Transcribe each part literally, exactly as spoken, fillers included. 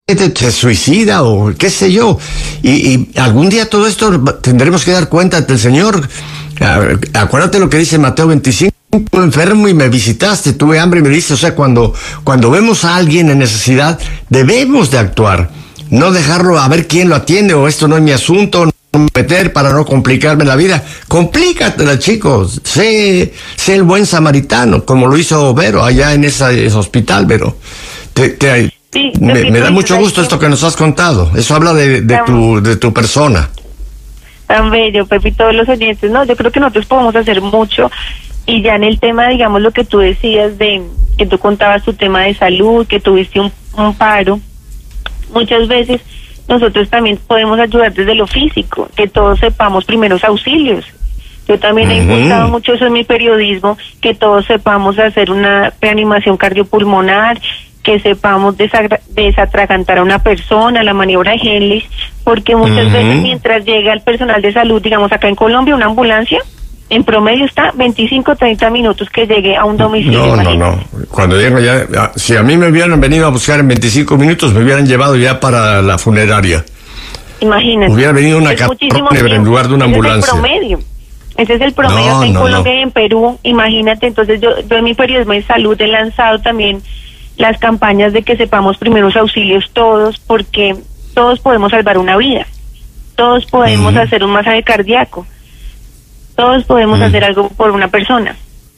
se suicida o qué sé yo. Y, y algún día todo esto tendremos que dar cuenta ante el Señor. Acuérdate lo que dice Mateo veinticinco, enfermo y me visitaste, tuve hambre y me diste. O sea, cuando, cuando vemos a alguien en necesidad, debemos de actuar. No dejarlo a ver quién lo atiende o esto no es mi asunto, no meter para no complicarme la vida. Complícatela, chicos. Sé, sé el buen samaritano, como lo hizo Vero allá en esa, ese hospital, Vero. Te, te, Sí, me, me da mucho gusto esto que nos has contado. Eso habla de, de, tu, de tu persona. Tan bello, Pepe, y todos los oyentes. No, yo creo que nosotros podemos hacer mucho. Y ya en el tema, digamos, lo que tú decías de que tú contabas tu tema de salud, que tuviste un, un paro. Muchas veces nosotros también podemos ayudar desde lo físico, que todos sepamos primeros auxilios. Yo también he impulsado uh-huh. mucho eso en mi periodismo, que todos sepamos hacer una reanimación cardiopulmonar, que sepamos desagra- desatragantar a una persona, la maniobra de Henley, porque muchas uh-huh. veces mientras llega el personal de salud, digamos acá en Colombia, una ambulancia, en promedio está veinticinco, treinta minutos que llegue a un domicilio. No, no, no. Cuando llego ya, si a mí me hubieran venido a buscar en veinticinco minutos, me hubieran llevado ya para la funeraria. Imagínate. Hubiera venido una catrona en lugar de una ambulancia. Ese es el promedio. Ese es el promedio no, acá en no, Colombia no. y en Perú. Imagínate, entonces yo, yo en mi periodismo de salud he lanzado también las campañas de que sepamos primeros auxilios todos, porque todos podemos salvar una vida, todos podemos uh-huh. hacer un masaje cardíaco, todos podemos uh-huh. hacer algo por una persona.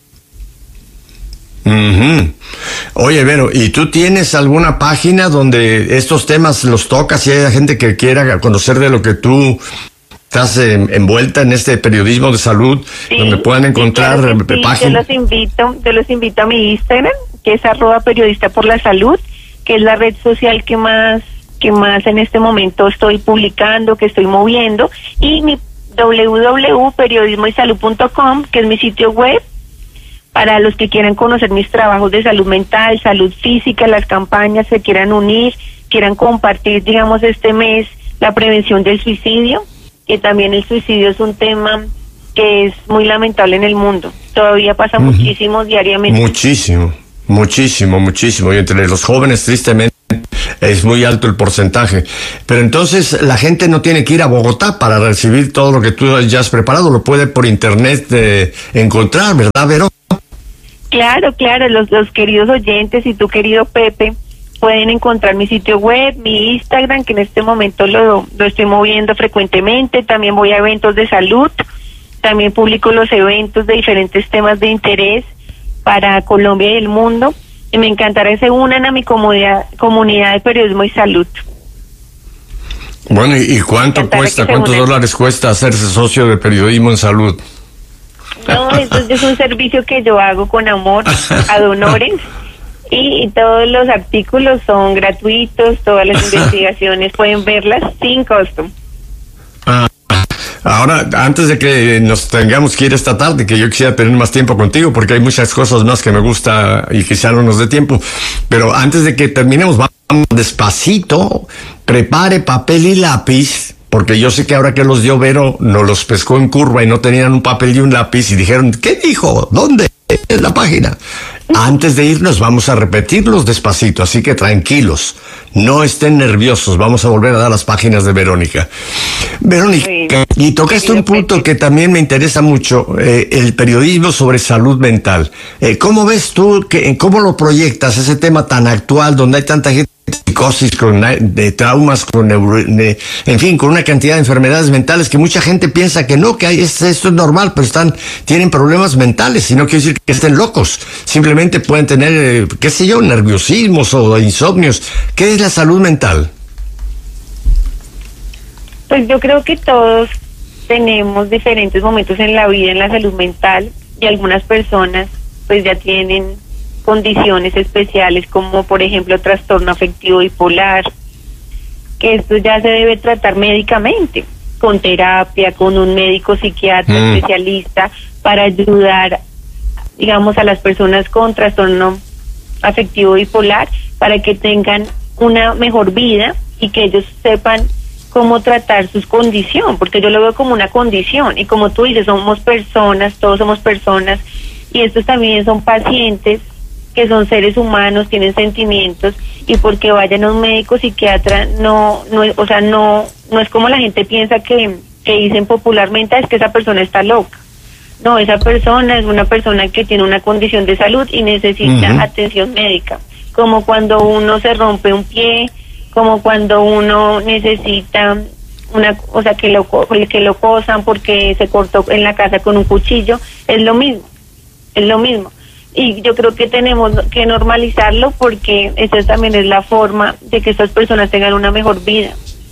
Uh-huh. Oye, Vero, ¿y tú tienes alguna página donde estos temas los tocas y hay gente que quiera conocer de lo que tú estás eh, envuelta en este periodismo de salud, sí, donde puedan encontrar sí, claro páginas? Sí, yo los invito, yo los invito a mi Instagram, que es arroba periodista por la salud, que es la red social que más, que más en este momento estoy publicando, que estoy moviendo, y mi doble u doble u doble u punto periodismo y salud punto com, que es mi sitio web, para los que quieran conocer mis trabajos de salud mental, salud física, las campañas, se quieran unir, quieran compartir, digamos, este mes, la prevención del suicidio, que también el suicidio es un tema que es muy lamentable en el mundo. Todavía pasa uh-huh. muchísimo diariamente. Muchísimo, muchísimo, muchísimo. Y entre los jóvenes, tristemente, es muy alto el porcentaje. Pero entonces la gente no tiene que ir a Bogotá para recibir todo lo que tú ya has preparado. Lo puede por internet eh, encontrar, ¿verdad, Vero? Claro, claro. Los, los queridos oyentes y tu querido Pepe pueden encontrar mi sitio web, mi Instagram, que en este momento lo, lo estoy moviendo frecuentemente. También voy a eventos de salud. También publico los eventos de diferentes temas de interés para Colombia y el mundo. Y me encantará que se unan a mi comunidad, comunidad de periodismo y salud. Bueno, ¿y cuánto cuesta? ¿Cuántos dólares cuesta hacerse socio de periodismo en salud? No, eso es un servicio que yo hago con amor, ad honorem. Y, y todos los artículos son gratuitos, todas las investigaciones pueden verlas sin costo. Ah, ahora, antes de que nos tengamos que ir esta tarde, que yo quisiera tener más tiempo contigo, porque hay muchas cosas más que me gusta y quizá no nos dé tiempo, pero antes de que terminemos, vamos despacito, prepare papel y lápiz, porque yo sé que ahora que los dio Vero, nos los pescó en curva y no tenían un papel y un lápiz y dijeron, ¿qué dijo? ¿Dónde? En la página. Antes de irnos vamos a repetirlos despacito, así que tranquilos, no estén nerviosos, vamos a volver a dar las páginas de Verónica. Verónica, y tocaste un punto que también me interesa mucho, eh, el periodismo sobre salud mental. Eh, ¿Cómo ves tú, que, cómo lo proyectas, ese tema tan actual donde hay tanta gente psicosis, con de traumas, con neuro, de, en fin, con una cantidad de enfermedades mentales que mucha gente piensa que no, que hay, esto es normal, pero están, tienen problemas mentales, y no quiere decir que estén locos, simplemente pueden tener, eh, qué sé yo, nerviosismos o insomnios. ¿Qué es la salud mental? Pues yo creo que todos tenemos diferentes momentos en la vida en la salud mental, y algunas personas pues ya tienen condiciones especiales como por ejemplo trastorno afectivo bipolar, que esto ya se debe tratar médicamente, con terapia, con un médico psiquiatra mm. especialista, para ayudar, digamos, a las personas con trastorno afectivo bipolar, para que tengan una mejor vida y que ellos sepan cómo tratar su condición, porque yo lo veo como una condición, y como tú dices, somos personas, todos somos personas, y estos también son pacientes que son seres humanos, tienen sentimientos, y porque vayan a un médico psiquiatra, no, no, o sea, no, no es como la gente piensa que, que dicen popularmente, es que esa persona está loca. No, esa persona es una persona que tiene una condición de salud y necesita uh-huh. atención médica, como cuando uno se rompe un pie, como cuando uno necesita una, o sea, que lo, que lo cosan porque se cortó en la casa con un cuchillo, es lo mismo, es lo mismo. Y yo creo que tenemos que normalizarlo, porque esa también es la forma de que estas personas tengan una mejor vida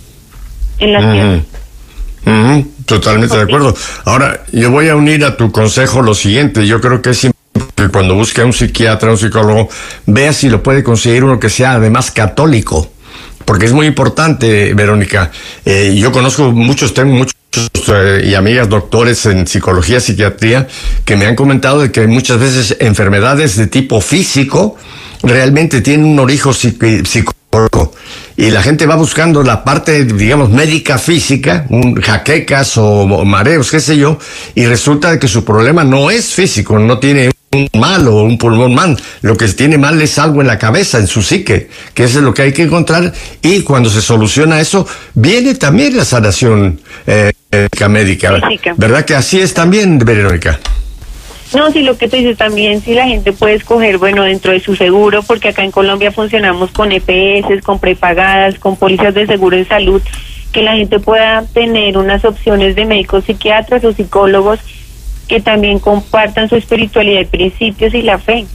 en la tierra. Uh-huh. Totalmente de acuerdo. Ahora, yo voy a unir a tu consejo lo siguiente. Yo creo que es importante que cuando busque a un psiquiatra, a un psicólogo, vea si lo puede conseguir uno que sea además católico. Porque es muy importante, Verónica. Eh, yo conozco muchos, tengo muchos eh, y amigas doctores en psicología, psiquiatría, que me han comentado de que muchas veces enfermedades de tipo físico realmente tienen un origen psicológico. Y la gente va buscando la parte, digamos, médica física, un jaquecas o mareos, qué sé yo, y resulta que su problema no es físico, no tiene un mal o un pulmón mal. Lo que tiene mal es algo en la cabeza, en su psique, que eso es lo que hay que encontrar, y cuando se soluciona eso, viene también la sanación eh, médica. Física. ¿Verdad que así es también, Verónica? No, sí, lo que tú dices también, sí, la gente puede escoger, bueno, dentro de su seguro, porque acá en Colombia funcionamos con E P S, con prepagadas, con pólizas de seguro en salud, que la gente pueda tener unas opciones de médicos psiquiatras o psicólogos que también compartan su espiritualidad y principios y la fe.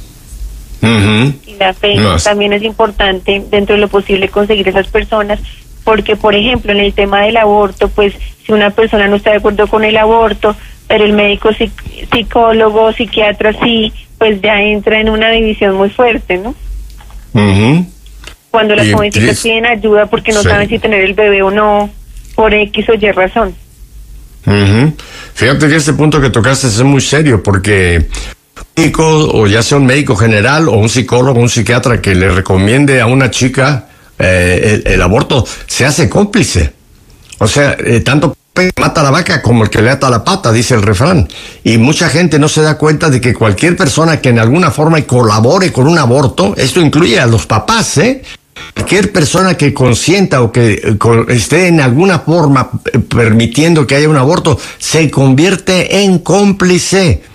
Uh-huh. Y la fe no. también es importante dentro de lo posible conseguir esas personas, porque, por ejemplo, en el tema del aborto, pues, si una persona no está de acuerdo con el aborto, pero el médico psic- psicólogo, psiquiatra sí, pues ya entra en una división muy fuerte, ¿no? Uh-huh. Cuando las jovencitas piden ayuda porque no sí. saben si tener el bebé o no, por X o Y razón. Uh-huh. Fíjate que este punto que tocaste es muy serio, porque un médico, o ya sea un médico general o un psicólogo, un psiquiatra que le recomiende a una chica eh, el, el aborto, se hace cómplice. O sea, eh, tanto mata la vaca como el que le ata la pata, dice el refrán. Y mucha gente no se da cuenta de que cualquier persona que en alguna forma colabore con un aborto, esto incluye a los papás, ¿eh? Cualquier persona que consienta o que con, esté en alguna forma permitiendo que haya un aborto, se convierte en cómplice.